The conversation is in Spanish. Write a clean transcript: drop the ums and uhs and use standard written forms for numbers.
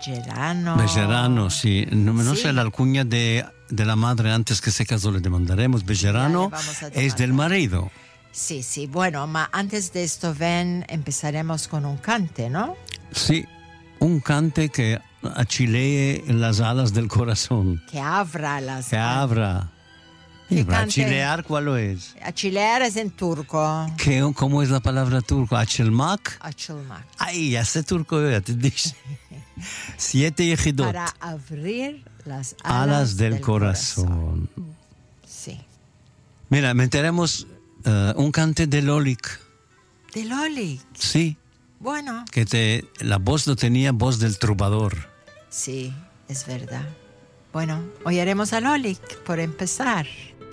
Bejerano. Bejerano, sí. No Sí. sé la alcuña de la madre antes que se casó, le demandaremos. Bejerano Ya le vamos a es del demandar. marido. Sí, sí. Bueno, ma antes de esto, ven, empezaremos con un cante, ¿no? Sí, un cante que achilee las alas del corazón. Que abra las Que alas. abra. ¿Qué Y cante? achilear, ¿cuál es? Achilear es en turco. ¿Cómo es la palabra turco? Achilmak. Achilmak. Ay, ya sé turco, ya te dije. 7 yejidot. Para abrir las Alas del corazón. Sí. Mira, meteremos un cante de Lolik. De Loli. Sí, Bueno, que la voz no tenía voz del trovador. sí, es verdad. Bueno, oiremos a Lolik por empezar.